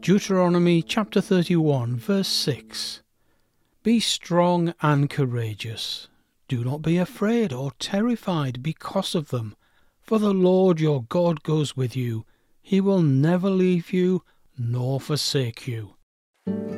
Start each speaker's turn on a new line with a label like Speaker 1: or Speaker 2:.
Speaker 1: Deuteronomy chapter 31, verse 6. Be strong and courageous. Do not be afraid or terrified because of them, for the Lord your God goes with you. He will never leave you nor forsake you.